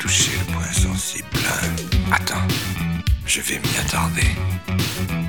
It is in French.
toucher le point sensible. Attends, je vais m'y attarder.